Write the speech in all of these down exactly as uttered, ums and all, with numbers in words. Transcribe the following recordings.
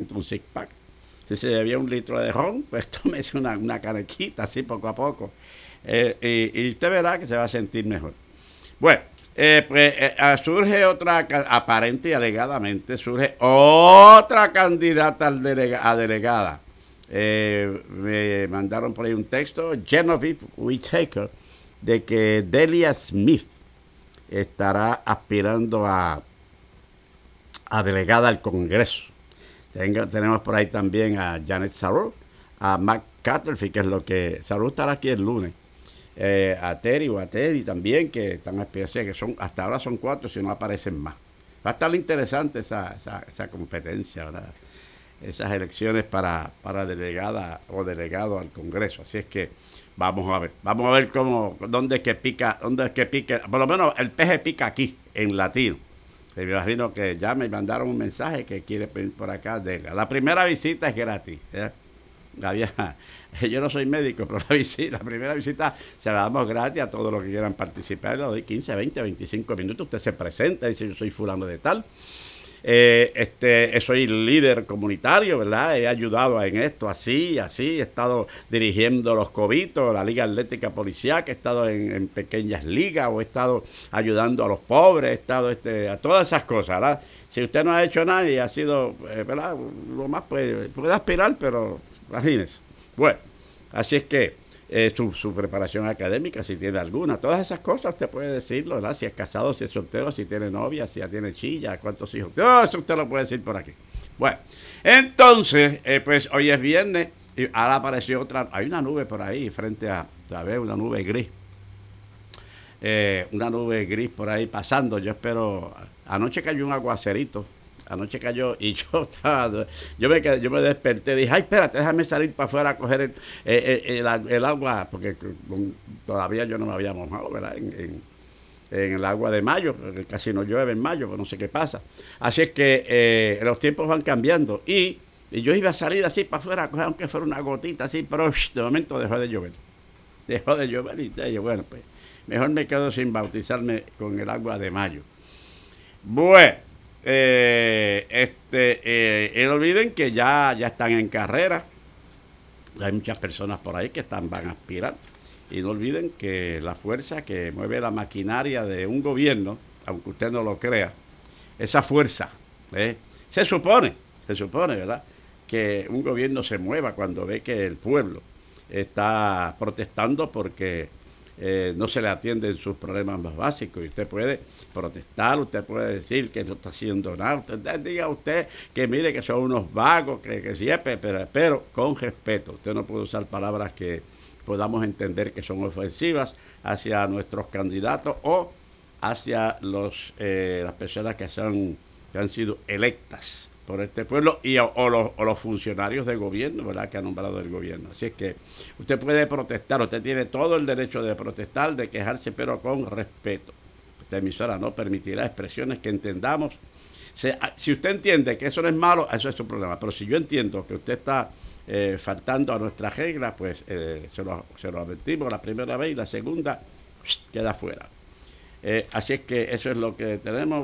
un six pack. Si se bebía un litro de ron, pues tómese una, una canequita así poco a poco. Eh, y, y usted verá que se va a sentir mejor. Bueno, eh, pues eh, surge otra, aparente y alegadamente, surge otra candidata al delega, a delegada. Eh, me mandaron por ahí un texto, Genevieve Whitaker, de que Delia Smith estará aspirando a, a delegada al Congreso. Tenga, tenemos por ahí también a Janet Sarur, a Matt Catterfield, que es lo que... Sarur estará aquí el lunes. Eh, a Terry o a Teddy también, que están aspirando, que son, hasta ahora son cuatro, si no aparecen más. Va a estar interesante esa, esa, esa competencia, ¿verdad? Esas elecciones para, para delegada o delegado al Congreso. Así es que vamos a ver, vamos a ver cómo, dónde es que pica, dónde es que pica, por lo menos el peje pica aquí, en latino. Me imagino que ya me mandaron un mensaje que quiere pedir por acá. De la, la primera visita es gratis. ¿eh? Había, yo no soy médico, pero la, visita, la primera visita se la damos gratis a todos los que quieran participar. Le doy quince, veinte, veinticinco minutos. Usted se presenta y dice: yo soy fulano de tal. Eh, este, soy líder comunitario, ¿verdad? He ayudado en esto, así, así. He estado dirigiendo los cobitos, la Liga Atlética Policiaca, he estado en, en pequeñas ligas, o he estado ayudando a los pobres, he estado este, a todas esas cosas, ¿verdad? Si usted no ha hecho nada y ha sido, eh, ¿verdad? Lo más puede, puede aspirar, pero imagínese. Bueno, así es que eh, su, su preparación académica, si tiene alguna, todas esas cosas usted puede decirlo, ¿verdad? Si es casado, si es soltero, si tiene novia, si ya tiene chilla, cuántos hijos, todo eso usted lo puede decir por aquí. Bueno, entonces, eh, pues hoy es viernes y ahora apareció otra, hay una nube por ahí frente a, a ver, una nube gris, eh, una nube gris por ahí pasando. Yo espero, anoche cayó un aguacerito. Anoche cayó y yo estaba, yo me quedé, yo me desperté y dije: ay, espérate, déjame salir para afuera a coger el, el, el, el agua, porque todavía yo no me había mojado, ¿verdad? En, en, en el agua de mayo, porque casi no llueve en mayo, pero no sé qué pasa. Así es que eh, los tiempos van cambiando y, y yo iba a salir así para afuera a coger, aunque fuera una gotita así, pero de momento dejó de llover. Dejó de llover y dije: bueno, pues mejor me quedo sin bautizarme con el agua de mayo. Bueno. Eh, este, eh, no olviden que ya, ya están en carrera. Hay muchas personas por ahí que están, van a aspirar. Y no olviden que la fuerza que mueve la maquinaria de un gobierno, aunque usted no lo crea, esa fuerza, eh, se supone, se supone, ¿verdad?, que un gobierno se mueva cuando ve que el pueblo está protestando porque Eh, no se le atienden sus problemas más básicos, y usted puede protestar, usted puede decir que no está haciendo nada, usted diga usted que mire que son unos vagos, que, que siempre, pero, pero con respeto. Usted no puede usar palabras que podamos entender que son ofensivas hacia nuestros candidatos o hacia los eh, las personas que, son, que han sido electas por este pueblo y o, o, los, o los funcionarios del gobierno, ¿verdad?, que ha nombrado el gobierno. Así es que usted puede protestar, usted tiene todo el derecho de protestar, de quejarse, pero con respeto. Esta emisora no permitirá expresiones que entendamos. Si, si usted entiende que eso no es malo, eso es su problema. Pero si yo entiendo que usted está eh, faltando a nuestras reglas, pues eh, se, lo, se lo advertimos la primera vez, y la segunda queda fuera. Eh, así es que eso es lo que tenemos.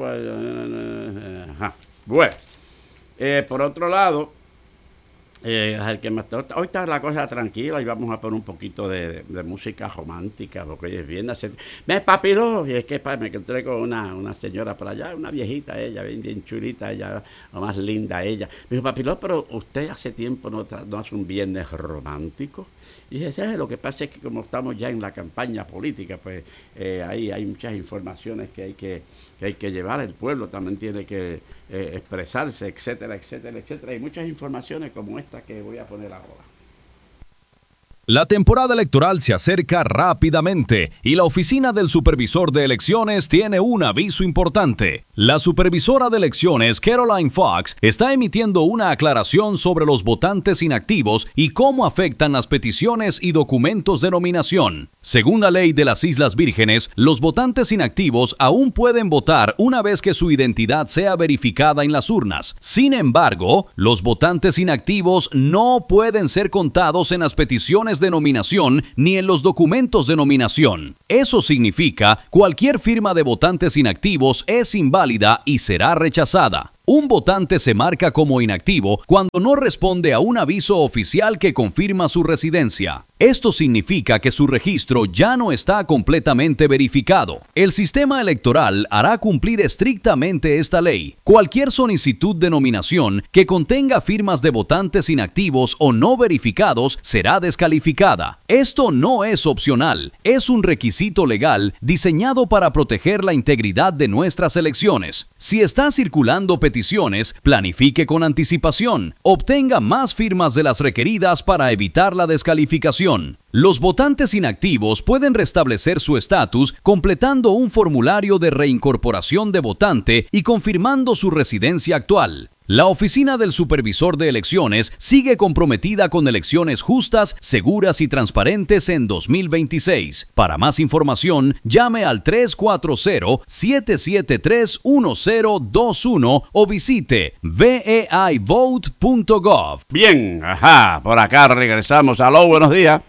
Ajá. Bueno. Eh, por otro lado, eh, el que me, hoy está la cosa tranquila y vamos a poner un poquito de, de, de música romántica, porque hoy es viernes. Me papiló, y es que pa, me encontré con una, una señora por allá, una viejita ella, bien, bien chulita ella, lo más linda ella. Me dijo: papiló, pero usted hace tiempo no, no hace un viernes romántico. Y dije: ¿sabes? Lo que pasa es que como estamos ya en la campaña política, pues eh, ahí hay muchas informaciones que hay que, que hay que llevar. El pueblo también tiene que eh, expresarse, etcétera, etcétera, etcétera. Hay muchas informaciones como esta que voy a poner ahora. La temporada electoral se acerca rápidamente y la Oficina del Supervisor de Elecciones tiene un aviso importante. La supervisora de elecciones, Caroline Fox, está emitiendo una aclaración sobre los votantes inactivos y cómo afectan las peticiones y documentos de nominación. Según la ley de las Islas Vírgenes, los votantes inactivos aún pueden votar una vez que su identidad sea verificada en las urnas. Sin embargo, los votantes inactivos no pueden ser contados en las peticiones de nominación ni en los documentos de nominación. Eso significa cualquier firma de votantes inactivos es inválida y será rechazada. Un votante se marca como inactivo cuando no responde a un aviso oficial que confirma su residencia. Esto significa que su registro ya no está completamente verificado. El sistema electoral hará cumplir estrictamente esta ley. Cualquier solicitud de nominación que contenga firmas de votantes inactivos o no verificados será descalificada. Esto no es opcional, es un requisito legal diseñado para proteger la integridad de nuestras elecciones. Si está circulando peticiones, planifique con anticipación. Obtenga más firmas de las requeridas para evitar la descalificación. Los votantes inactivos pueden restablecer su estatus completando un formulario de reincorporación de votante y confirmando su residencia actual. La Oficina del Supervisor de Elecciones sigue comprometida con elecciones justas, seguras y transparentes en dos mil veintiséis. Para más información, llame al tres cuatro cero, siete siete tres, uno cero dos uno o visite v e i vote punto gov. Bien, ajá, por acá regresamos. Aló, buenos días.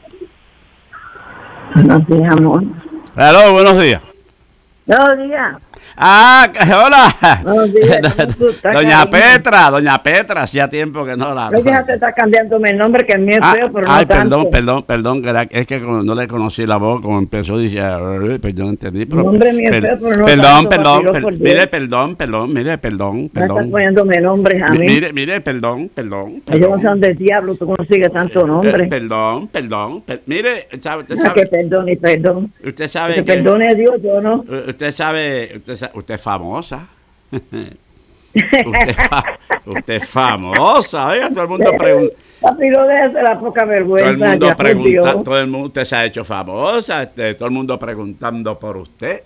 Buenos días, amor. Aló, buenos días. Buenos días. Ah, hola. Buenos días. ¿Cómo tú estás, Doña cariño? Petra, Doña Petra, hacía tiempo que no la... Oye, ya te está cambiándome el nombre, que es mío Ah, feo, pero ay, no tanto. perdón, perdón, perdón, que era- es que como no le conocí la voz, como empezó, dice, "Ay, pues yo no entendí, pero... Nombre mío es per- feo, pero no perdón, tanto, perdón, papiro, per- por Dios. mire, perdón, perdón, mire, perdón, No estás perdón. poniéndome nombres a Mi- mí. Mire, mire, perdón, perdón, Yo no sé perdón. dónde el diablo tú consigues tanto Eh, nombre. perdón, perdón, per- mire, sabe, usted Ah, que sabe, perdón y perdón. usted Que sabe te que... perdone Dios, yo no. Usted sabe, usted, sa- usted es famosa. Usted, es fa- usted es famosa, oiga, todo el mundo pregunta, Papiro, déjese la poca todo el vergüenza, mundo ya, por pregunta, Dios. todo el mundo, usted se ha hecho famosa, este, todo el mundo preguntando por usted.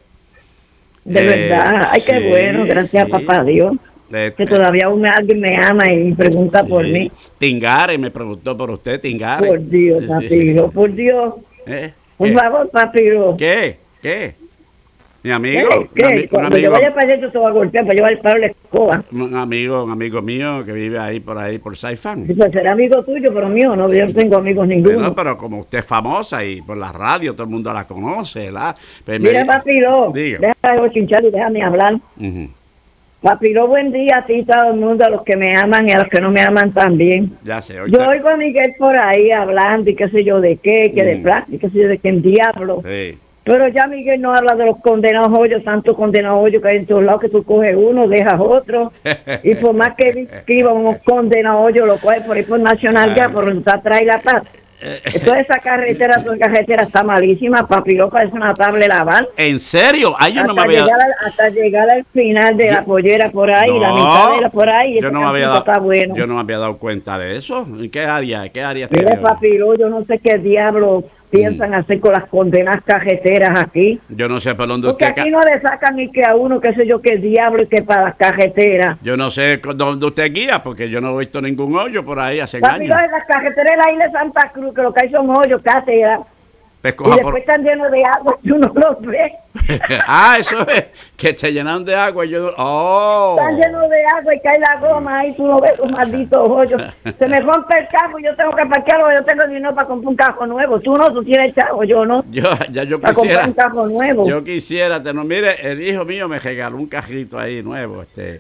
De Eh, verdad. Ay, qué sí, bueno, gracias sí. a papá Dios. Eh, Que eh, todavía un- alguien me ama y pregunta por sí. mí. Tingare me preguntó por usted, Tingare. Por Dios, Sí, sí. papiro, por Dios. ¿Eh? Por ¿Qué? favor, papiro. ¿Qué? ¿Qué? Mi ¿Qué? amigo, un, ¿Qué? ami- un Cuando yo amigo, vaya para allá, yo te voy a golpear para llevar el palo de la escoba. un amigo, un amigo mío que vive ahí por ahí por Saifán. Dice, será amigo tuyo, pero mío no, yo no tengo amigos ninguno. Bueno, pero como usted es famosa y por la radio todo el mundo la conoce, ¿verdad? Pues me Mira, di- papiro, Diga. déjame chinchar y déjame hablar. Ujú. Papiro, buen día a ti, todo el mundo, a los que me aman y a los que no me aman también. Ya sé, Yo ahorita- oigo a Miguel por ahí hablando y qué sé yo de qué, que de Mm. plástico, qué sé yo de qué en diablo. Sí. Pero ya Miguel no habla de los condenados hoyos, tantos condenados hoyos que hay en todos lados, que tú coges uno, dejas otro. Y por más que él escriba unos condenados hoyos, lo coge por ahí por Nacional ya, por donde está trae la paz. Toda esa carretera, toda esa carretera está malísima, papiro, parece una tabla de lavar. ¿En serio? Ay, yo no me Hasta había... llegar, al, hasta llegar al final de Yo- la pollera por ahí, la mitad de la por ahí, yo ese no me había campito dado, está bueno. yo no me había dado cuenta de eso. ¿En qué área? ¿Qué área Mire, tiene? papiro, yo no sé qué diablo piensan hacer con las condenas carreteras aquí. Yo no sé por dónde Porque usted... aquí ca- no le sacan ni que a uno, qué sé yo, qué diablo y que para las carreteras. Yo no sé con dónde usted guía, porque yo no he visto ningún hoyo por ahí hace Papiro, años. en las carreteras de la isla de Santa Cruz, que lo que hay son hoyos, cátedra, Pues y coja después por... están llenos de agua y uno los ve. ah, eso es, que se llenan de agua y yo... no- ¡Oh! Están llenos de agua y cae la goma ahí, tú no ves los malditos hoyos. Se me rompe el carro y yo tengo que parquearlo, yo tengo dinero para comprar un carro nuevo. Tú no, tú tienes chavo, yo no. Yo, ya yo Para comprar quisiera... un carro nuevo. Yo quisiera tener, mire, el hijo mío me regaló un cajito ahí nuevo, este,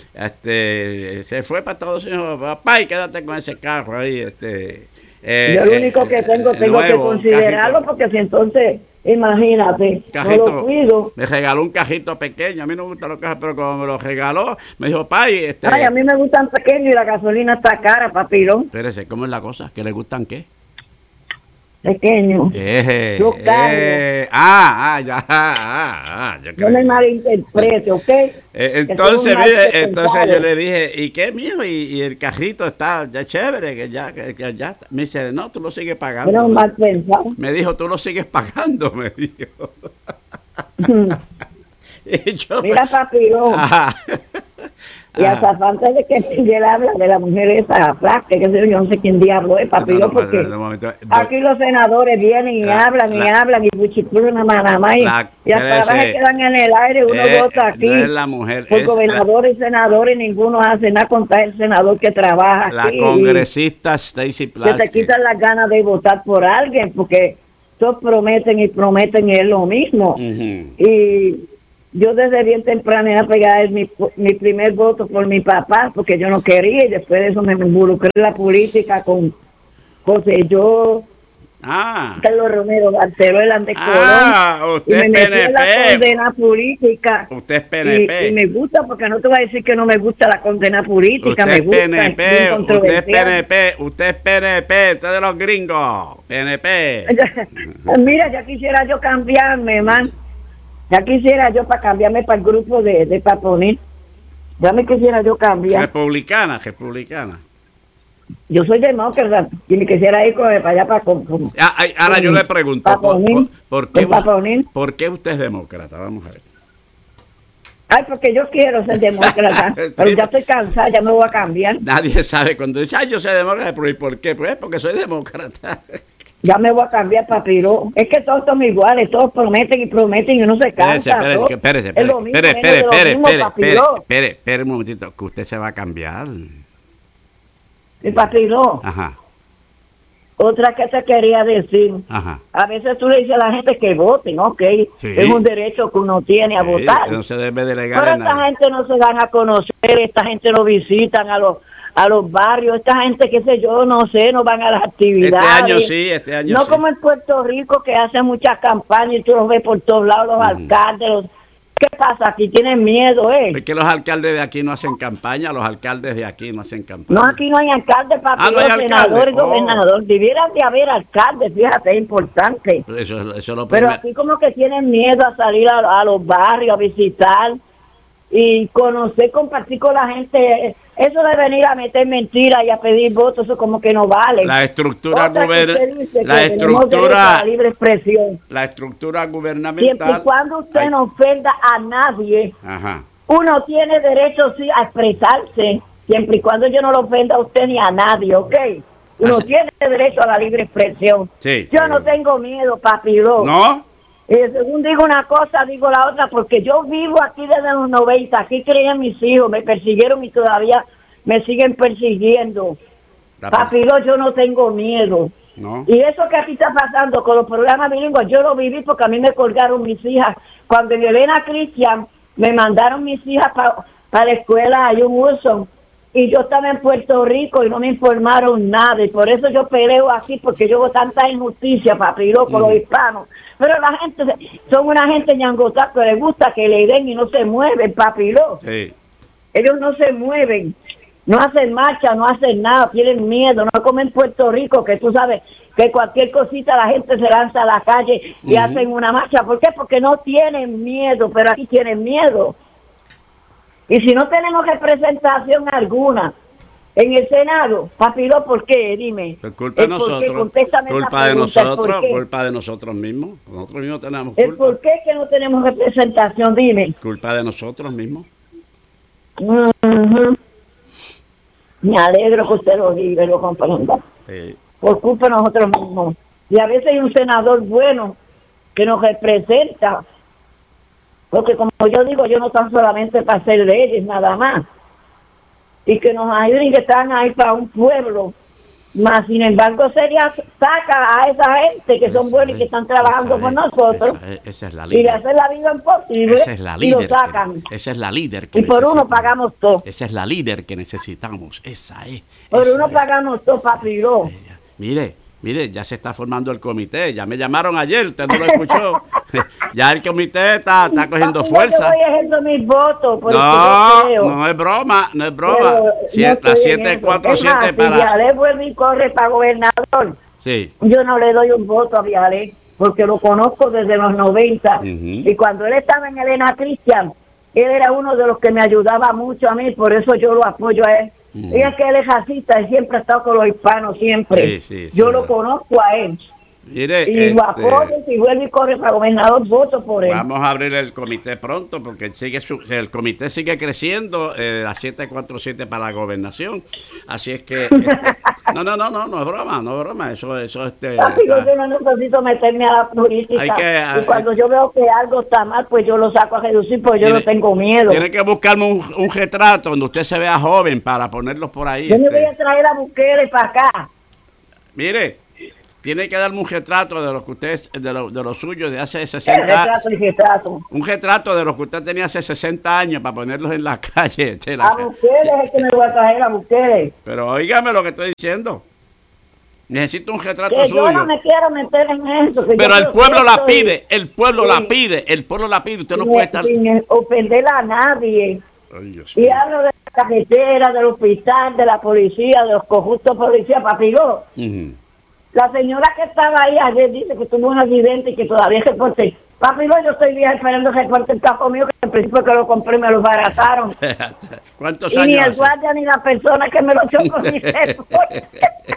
este, se fue para Estados Unidos, papá, y quédate con ese carro ahí, este. Eh, Yo lo eh, único que tengo, eh, tengo que nuevo, considerarlo, cajito, porque si entonces, imagínate, cajito, no lo cuido. me regaló un cajito pequeño, a mí no me gustan los cajos, pero como me lo regaló, me dijo, pai, este. Ay, a mí me gustan pequeños y la gasolina está cara, papirón. Espérese, ¿cómo es la cosa? ¿Que le gustan qué? Pequeños. Eh, Yo cargo. eh, ah, ah, ya, ah, ah, yo No creo- me malinterprete, ¿ok? Eh, Que entonces, soy un mire, mal entonces pensado. yo le dije, ¿y qué, mijo? Y, y el cajito está ya chévere, que ya, que, que ya está. Me dice, no, tú lo sigues pagando. Era un mal pensado. Me dijo, tú lo sigues pagando, me dijo. Y yo, Mira, papirón. Ajá. Y hasta falta de que Miguel habla de la mujer esa plástica, que sé yo, yo no sé quién diablo es, papirón, No, no, porque no, no, un momento. aquí los senadores vienen y La- hablan y la- hablan y buchipluran a manamá y, La- y hasta ahora espérese. se quedan en el aire, uno Eh, vota aquí no es la mujer, por es la- gobernadores y senadores y ninguno hace nada contra el senador que trabaja La aquí. congresista Stacy Y que Plaskett. se quitan las ganas de votar por alguien porque todos prometen y prometen y es lo mismo. Ujú. Y yo desde bien temprano iba a pegar mi, mi primer voto por mi papá, porque yo no quería, y después de eso me involucré en la política con José Yo, Ah. Carlos Romero Barceló, el Andes Ah, Colón, usted y me es metí en la P N P. condena política. Usted es P N P. Y, y me gusta, porque no te voy a decir que no me gusta la condena política, Usted me es gusta, P N es bien P, usted es P N controversial. P, usted es P N P, usted es de los gringos, P N P. Mira, ya quisiera yo cambiarme, man. Ya quisiera yo para cambiarme para el grupo de, de Paponín. Ya me quisiera yo cambiar. Republicana, republicana. Yo soy demócrata y me quisiera ir con, para allá para con, con, Ah, ay, ahora con yo le pregunto, ¿por, Paponín, por, por, qué, con Paponín. ¿por qué usted es demócrata? Vamos a ver. Ay, porque yo quiero ser demócrata, Sí, pero ya estoy cansada, ya me voy a cambiar. Nadie sabe cuando dice, ay, yo soy demócrata, pero ¿y por qué? Pues porque soy demócrata. Ya me voy a cambiar, papiro. Es que todos son iguales, todos prometen y prometen y uno se cansa. Espérese, espérese, espérese, Es lo mismo, espérese, menos de lo espérese, mismo, espérese, espérese, papiro. espérese, espérese un momentito, que usted se va a cambiar. Y papiro, Ajá, otra que te quería decir. ajá. A veces tú le dices a la gente que voten, ok, Sí. es un derecho que uno tiene a Sí, votar. no se debe delegar Pero en esta nada. gente no se dan a conocer, esta gente no visitan a los a los barrios, esta gente, qué sé yo, no sé, no van a las actividades. Este año sí, este año no sí. como en Puerto Rico, que hacen muchas campañas y tú los ves por todos lados, los Ujú. alcaldes. Los... ¿Qué pasa? Aquí tienen miedo, ¿eh? Es que los alcaldes de aquí no hacen campaña, los alcaldes de aquí no hacen campaña. No, aquí no hay alcalde, papi, Ah, no hay los alcalde. senadores, Oh. gobernador. Debieran de haber alcaldes, fíjate, es importante. Eso, eso es lo Pero primero. aquí como que tienen miedo a salir a, a los barrios, a visitar y conocer, compartir con la gente. Eso de venir a meter mentiras y a pedir votos, eso como que no vale. La estructura Otra que usted guber- dice la que tenemos derecho a estructura la libre expresión. la estructura Siempre y gubernamental. cuando usted Ay, no ofenda a nadie, ajá. uno tiene derecho sí a expresarse, siempre y cuando yo no lo ofenda a usted ni a nadie, ¿ok? Uno Así- tiene derecho a la libre expresión. Sí. Yo no tengo miedo, papiro. ¿No? Y según digo una cosa, digo la otra, porque yo vivo aquí desde los noventa, aquí creían mis hijos, me persiguieron y todavía me siguen persiguiendo. La- Papiro, yo no tengo miedo. ¿No? Y eso que aquí está pasando con los programas bilingües, yo lo viví porque a mí me colgaron mis hijas. Cuando en Elena Cristian me mandaron mis hijas para pa la escuela a John Wilson, y yo estaba en Puerto Rico y no me informaron nada, y por eso yo peleo aquí, porque yo veo tanta injusticia, papiro, con Ujú. los hispanos. Pero la gente, son una gente ñangotá que les gusta que le den y no se mueven, papiro. Sí. Ellos no se mueven, no hacen marcha, no hacen nada, tienen miedo, no como en Puerto Rico, que tú sabes que cualquier cosita la gente se lanza a la calle y Ujú. hacen una marcha. ¿Por qué? Porque no tienen miedo, pero aquí tienen miedo. Y si no tenemos representación alguna en el Senado, papiro, ¿por qué? Dime. Pues culpa de El por qué, nosotros. contéstame esa Culpa de pregunta, el por nosotros, qué. culpa de nosotros mismos. Nosotros mismos tenemos El culpa. por qué que no tenemos representación, dime. Culpa de nosotros mismos. Ujú. Me alegro que usted lo diga y lo comprenda. Sí. Por culpa de nosotros mismos. Y a veces hay un senador bueno que nos representa. Porque como yo digo, yo no tan solamente para hacer leyes, nada más. Y que nos ayuden, que están ahí para un pueblo. Más sin embargo, sería saca a esa gente que son Esa buenos y es, que están trabajando esa por es, nosotros. Esa es, esa es la Y le líder. hacen la vida imposible. Esa es la Y lo líder. sacan. Que, esa es la líder que Y por uno necesitamos. pagamos todo. Esa es la líder que necesitamos. Esa es. Por esa uno es. pagamos todo, papiro. Ella. Mire, mire, ya se está formando el comité. Ya me llamaron ayer, usted no lo escuchó. Ya el comité está, está cogiendo Papi, fuerza. Yo voy a ejercer mis votos, por eso yo No, creo. no es broma, no es broma. Pero Sie- no la estoy en siete eso. cuatro Es más, siete si para. Vialé vuelve y corre para gobernador, Sí. yo no le doy un voto a Vialé, porque lo conozco desde los noventa. Ujú. Y cuando él estaba en Elena Cristian, él era uno de los que me ayudaba mucho a mí, por eso yo lo apoyo a él. Ujú. Y es que él es racista, él siempre ha estado con los hispanos, siempre. Sí, sí, yo sí. lo conozco a él. Mire, Y lo este, apoyo, si vuelve y corre para gobernador, voto por él. vamos a abrir el comité pronto porque sigue su- el comité sigue creciendo, eh, la siete cuatro siete para la gobernación. Así es que este, no, no, no, no, no es broma, no es broma, eso eso este Papi, yo está- no necesito meterme a la política. Hay que- y cuando yo veo que algo está mal, pues yo lo saco a reducir, pues yo tiene- no tengo miedo. Tiene que buscarme un, un retrato donde usted se vea joven para ponerlos por ahí. Yo me este. voy a traer a Bukele para acá. Mire, tiene que darme un retrato de lo que usted, de lo, de lo suyo de hace sesenta años. Retrato, un retrato de lo que usted tenía hace sesenta años para ponerlos en la calle. De la a ustedes es que me voy a traer a ustedes. Pero oígame lo que estoy diciendo. Necesito un retrato que suyo. Yo no me quiero meter en eso. Pero el pueblo la pide, el pueblo sí. la pide, el pueblo la pide. Usted no sin, puede estar... sin ofender a nadie. Ay, Dios y mío. hablo de la carretera, del hospital, de la policía, de los conjuntos policías, papiló. Uh-huh. La señora que estaba ahí ayer dice que tuvo un accidente y que todavía se reporte. Papiló, yo estoy bien esperando que reporte el cajo mío, que al principio que lo compré me lo barataron. ¿Cuántos y años ni el hace? guardia ni la persona que me lo chocó ni se fue.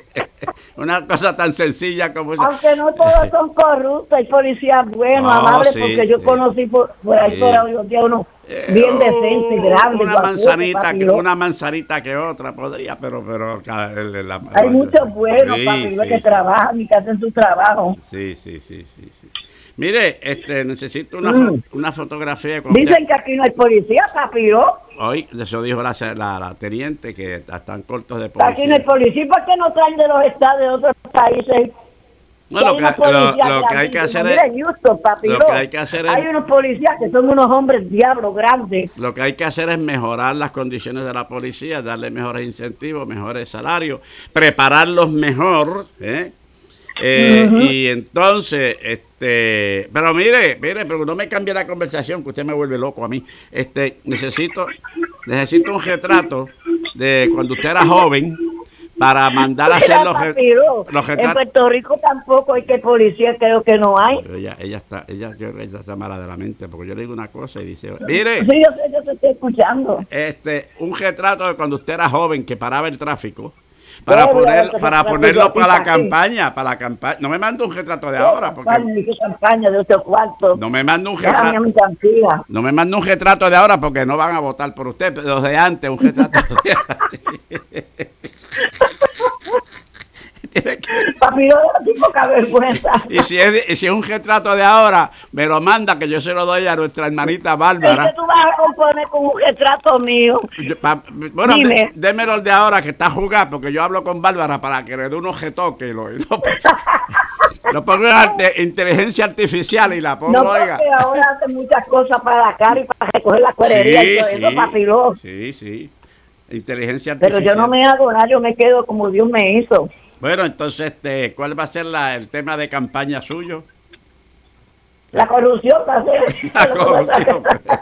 Una cosa tan sencilla como esa. Aunque no todos son corruptos, hay policías buenos, No, amables, sí, porque yo sí. conocí por, por ahí Sí. por ahí los días uno Eh, bien decente, grande, una guapote, manzanita que papiló. una manzanita que otra podría, pero pero la, la, la, Hay la, muchos buenos, sí, papiló, sí, que sí, trabajan y que hacen su trabajo. Sí, sí, sí, sí, sí. Mire, este, necesito una, Mm. fo una fotografía con Dicen usted. que aquí no hay policía, papiló. Hoy, eso dijo la, la, la teniente, que están cortos de Que aquí no hay policía. policía. ¿Por qué no traen de los estados de otros países? No, lo hay que, unos lo, policías lo que hay que hacer Mira, es, en Houston, papiló. lo que hay que hacer es, Hay unos policías que son unos hombres diablos grandes. lo que hay que hacer es mejorar las condiciones de la policía, darle mejores incentivos, mejores salarios, prepararlos mejor, ¿eh? Eh, Ujú. Y entonces, este, pero mire, mire, pero no me cambie la conversación, que usted me vuelve loco a mí. Este, necesito, necesito un retrato de cuando usted era joven para mandar a hacer Mira, los, re- papiló, los en retratos. Puerto Rico tampoco hay que policía, creo que no hay. Ella, ella está, ella, yo creo que ella está mala de la mente, porque yo le digo una cosa y dice, mire, Sí, yo sé, yo te estoy escuchando. este, un retrato de cuando usted era joven que paraba el tráfico. Para, Yo voy a poner, ver qué para retrato yo ponerlo aquí para la para ti. campaña, para la campaña. No me mande un retrato de ¿Qué ahora, porque campaña? ¿Y qué campaña de ocho cuartos? no me mande un Déjame a retrato. mi tranquila. No me mande un retrato de ahora porque no van a votar por usted, pero los de antes, un retrato de antes. Tiene que- Papi, yo tengo poca vergüenza. Y si, es, y si es un retrato de ahora, me lo manda, que yo se lo doy a nuestra hermanita ¿Y qué Bárbara. tú vas a componer con un retrato mío? Yo, pa- bueno, Dime. de, démelo el de ahora que está jugado, porque yo hablo con Bárbara para que le dé unos retoques y lo, y lo, lo pongo en arte- inteligencia artificial y la pongo, No, oiga. porque ahora hacen muchas cosas para la cara y para recoger la cuerería y todo eso, papiló. sí, sí. Inteligencia Pero artificial. yo no me hago nada, yo me quedo como Dios me hizo. Bueno, entonces, este, ¿cuál va a ser la, el tema de campaña suyo? La corrupción va a ser. La corrupción.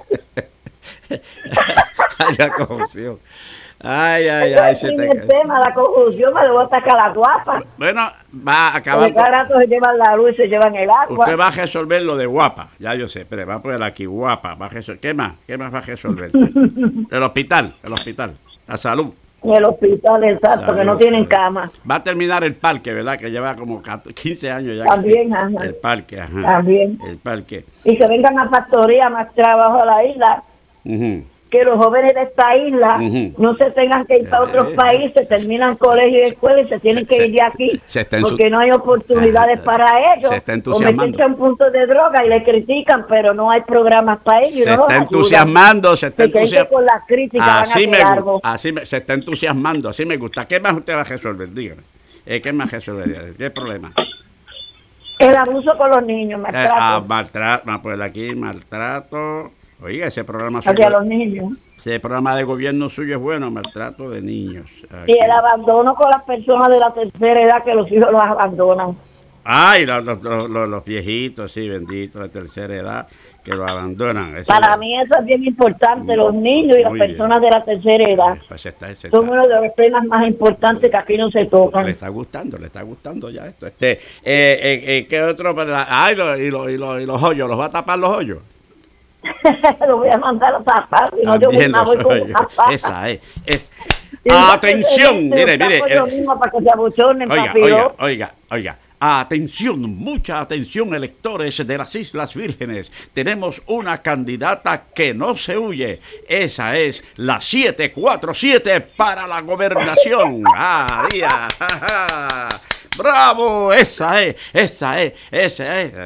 Ay, la corrupción. Ay, ay, ay. Ese Se es te... el tema, la corrupción, me debo atacar a la guapa. Bueno, va a acabar. Porque cada rato se llevan la luz y se llevan el agua. Usted va a resolver lo de guapa, ya yo sé, pero va a poner aquí guapa, va a resolver. ¿Qué más? ¿Qué más va a resolver? El hospital, el hospital, la salud. En el hospital, exacto, Salud, que no tienen salud. cama. Va a terminar el parque, ¿verdad? Que lleva como quince años ya. También, ajá. El parque, ajá. También. El parque. Y que vengan a factoría más trabajo a la isla. Uh-huh. Que los jóvenes de esta isla Ujú. no se tengan que ir Sí, para otros sí. países, terminan colegio y escuela y se tienen Se- que se- ir de aquí se está ensu- porque no hay oportunidades Ajá, para se- ellos. se está O entusiasmando. meterse a un punto de droga y le critican, pero no hay programas para ellos y Se no los está ayudan. entusiasmando, se está Se creen que entusiasmando. con las críticas van a Así hacer me algo. gusta, así me, se está entusiasmando, así me gusta. ¿Qué más usted va a resolver? Dígame. Eh, ¿Qué más resolvería? ¿Qué problema? El abuso con los niños, Eh, maltrato ah, maltrato, pues aquí maltrato. Oiga, ese programa hacia suyo, los niños. ese programa de gobierno suyo es bueno, maltrato de niños. Y Aquí. el abandono con las personas de la tercera edad, que los hijos los abandonan. Ay, los, los, los, los- los viejitos, sí, benditos, de tercera edad, que lo abandonan. Eso Para lo- mí eso es bien importante, los niños y las Muy bien. personas de la tercera edad. Pues se está, se Son está- uno de los temas más importantes que aquí no se Le tocan. está gustando, le está gustando ya esto. Este, eh, eh, eh, ¿qué otro? Ay, lo, y, lo, y, lo, y los hoyos, ¿los va a tapar los hoyos? Lo voy a mandar a tapar, si no yo voy, También me los voy con hoyos. una pata. Esa es. es. Y entonces, Atención, este, mire, tapo mire. yo eh, misma para que se abochonen, Oiga, papiro. oiga, oiga, oiga. Atención, mucha atención, electores de las Islas Vírgenes. Tenemos una candidata que no se huye. Esa es la siete cuatro siete para la gobernación. ¡Ah, día! ¡Ja, ja! ¡Bravo! Esa es, esa es, esa es.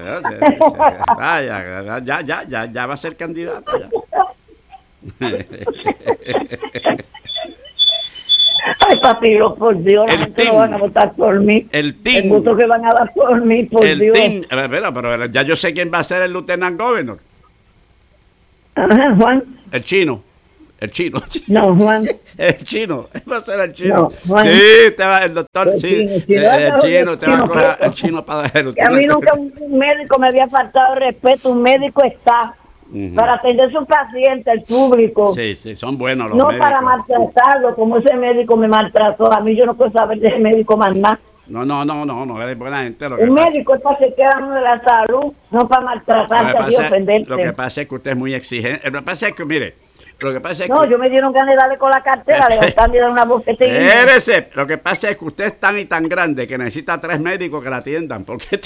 Vaya, ya, ya, ya, ya va a ser candidata. Ya. Ay, papilo, por Dios, la El gente team. no van a votar por mí. El El team. voto que van a dar por mí, por El Dios. team. A ver, pero, pero ya yo sé quién va a ser el lieutenant governor. Ajá, Juan. El chino. El chino. No, Juan. El chino. Va a ser el chino. No, Juan. Sí, te va, el doctor. El sí. chino, el chino. Eh, el chino, te va a chino, coger pero- el chino para el Que a mí lieutenant nunca un un médico me había faltado el respeto. Un médico está Ujú. para atender a su paciente, el público. Sí, sí, son buenos los No médicos. para maltratarlo, como ese médico me maltrató. A mí yo no puedo saber de ese médico más nada. No, no, no, no, no, es buena gente. Lo que Un pasa, médico es para chequear a uno de la salud, no para lo que maltratarte a ti pasa- ofenderte. lo que pasa es que usted es muy exigente. Lo que pasa es que, mire, lo que pasa es No, que... yo me dieron ganas de darle con la cartera, levantarme y dar una bofetada. Espérese, lo que pasa es que usted es tan y tan grande que necesita tres médicos que la atiendan, porque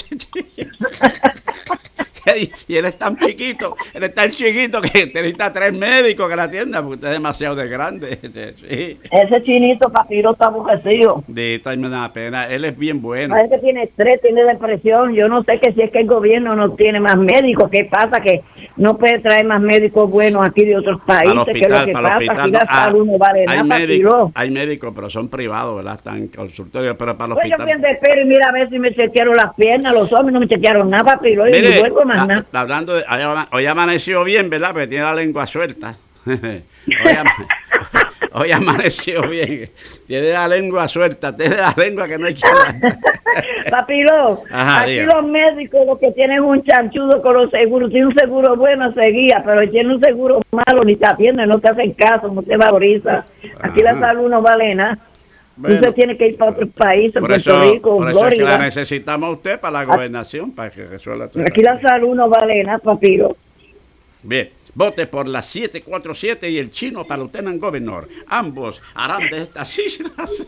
y, y él es tan chiquito, él es tan chiquito que necesita tres médicos que la atiendan, porque usted es demasiado de grande. Sí. Ese chinito papiro está aborrecido. Dito, me da pena, él es bien bueno. La gente tiene estrés, tiene depresión. Yo no sé que si es que el gobierno no tiene más médicos. ¿Qué pasa? Que no puede traer más médicos buenos aquí de otros Para el países. ¿Qué es lo hospital, que para el pasa? hospital. Aquí no, la ah, salud no vale hay, nada, médicos, papiro. hay médicos, pero son privados, ¿verdad? Están en consultorio, pero para el Pues yo hospital. fui de espero y mira a ver si me chequearon las piernas. Los hombres no me chequearon nada, papiro. Y no Mire, vuelvo más a- nada. hablando de, hoy ama- hoy amaneció bien, ¿verdad? Porque tiene la lengua suelta. hoy, ama- hoy amaneció bien. Tiene la lengua suelta, tiene la lengua que no echa nada. Papiro, Ajá, aquí diga. los médicos lo que tienen un chanchudo con los seguros. Tiene un seguro bueno, seguía, pero si tiene un seguro malo, ni te atienden, no te hacen caso, no te valoriza. Aquí Ajá. la salud no vale nada. Bueno, Usted tiene que ir para otros países, por Puerto eso, Rico, por eso es que la Florida. necesitamos a usted para la gobernación, para que resuelva todo. Aquí la salud no vale nada, papiro. Bien, vote por la siete cuatro siete y el chino para lieutenant governor. Ambos harán de estas islas.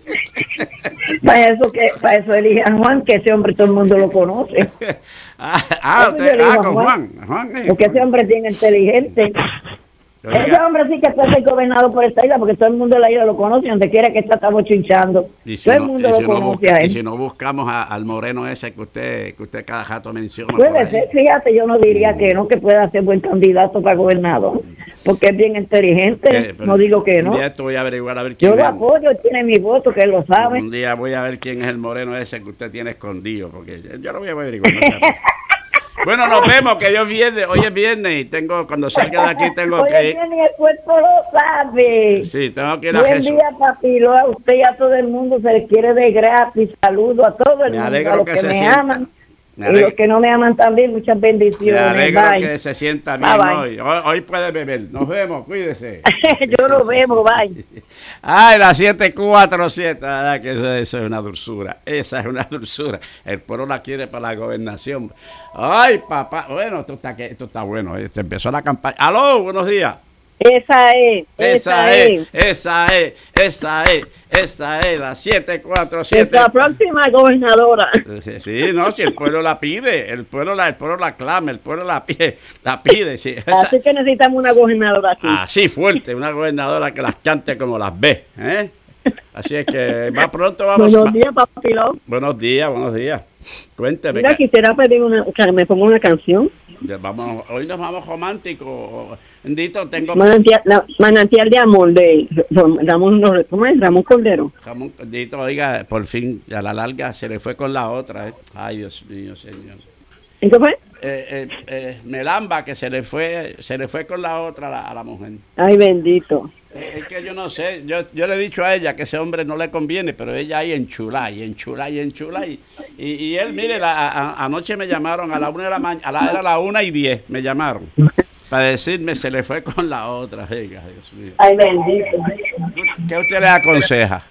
Para eso que, para eso elijan a Juan, que ese hombre todo el mundo lo conoce. ah, ah, Eso usted- yo le digo ah, a con Juan. Juan. Juan eh, Porque ese Juan. hombre es bien inteligente. Oiga, Ese hombre sí que puede ser gobernador por esta isla, porque todo el mundo de la isla lo conoce, donde quiera que está, estamos chinchando. y si Todo el no, mundo y lo si no conoce busca- a y él. si no buscamos a- al moreno ese que usted que usted cada rato menciona. por Puede ahí. ser, fíjate, yo no diría que no, que pueda ser buen candidato para gobernador, porque es bien inteligente, Eh, pero no digo que un no. día esto voy a averiguar a ver quién Yo lo es. apoyo, él tiene mi voto, que él lo sabe. Un día voy a ver quién es el moreno ese que usted tiene escondido, porque yo- yo lo voy a averiguar. no se apure. Bueno, nos vemos, que hoy es viernes, hoy es viernes y tengo, cuando salga de aquí tengo que Oye, ir. bien, y el cuerpo lo sabe. Sí, tengo que ir a Buen Jesús. día, papilo, a usted y a todo el mundo se le quiere de gratis. Saludo a todo el Me mundo, alegro a los que que, se me sienta. aman Me y alegro, los que no me aman también, muchas me bendiciones. alegro Bye. que se sienta Bye, bien bye. hoy. hoy. Hoy puede beber. Nos vemos, cuídese. Yo lo vemos, bye. Ay, la siete cuatro siete, ah, que eso, eso es una dulzura, esa es una dulzura. El pueblo la quiere para la gobernación. Ay, papá, bueno, esto está, que- esto está bueno, este empezó la campaña. Aló, buenos días. Esa es, Esa es, esa es, esa es, esa es, la siete cuatro siete. Nuestra próxima gobernadora. Sí, no, si el pueblo la pide, el pueblo la, el pueblo la clama, el pueblo la pide, la pide, sí. Esa- Así que necesitamos una gobernadora aquí. así fuerte, una gobernadora que las cante como las ve, ¿eh? Así es que va pronto, vamos. Buenos va- días, papilón. Buenos días, buenos días. Cuénteme. Mira, que- quisiera pedir una, que me ponga una canción. ya vamos, hoy nos vamos románticos. Bendito, tengo Manantial, la- manantial de amor de Ramón, ¿cómo es? Ramón Cordero. jamón, bendito, oiga, por fin, a la larga se le fue con la otra, ¿eh? Ay, Dios mío, señor. ¿Y qué fue? Eh, eh, eh, Melamba, que se le fue, se le fue con la otra a la, a la mujer. Ay, bendito. Eh, es que yo no sé, yo, yo le he dicho a ella que ese hombre no le conviene, pero ella ahí enchula y enchula y enchula y, y, y él, mire, la, a- anoche me llamaron a la una de la mañana, a la, era la una y diez, me llamaron para decirme se le fue con la otra, oiga, Dios mío. Ay, bendito. ¿Qué usted le aconseja?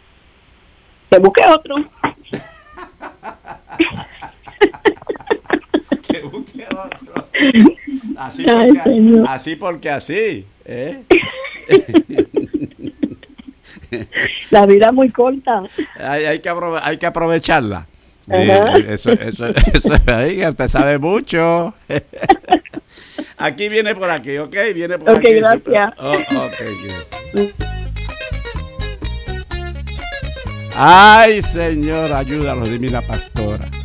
Que busque otro. Que busque otro. Así Ay, porque, señor. así porque así, ¿eh? La vida es muy corta. hay, hay, que aprove- hay que aprovecharla. Sí, Ajá. eso, eso, eso, oiga, usted sabe mucho. Aquí viene por aquí, ¿ok? Viene por Ok, aquí. gracias. Oh, ok, good. Ay, Señor, ayúdanos, divina pastora.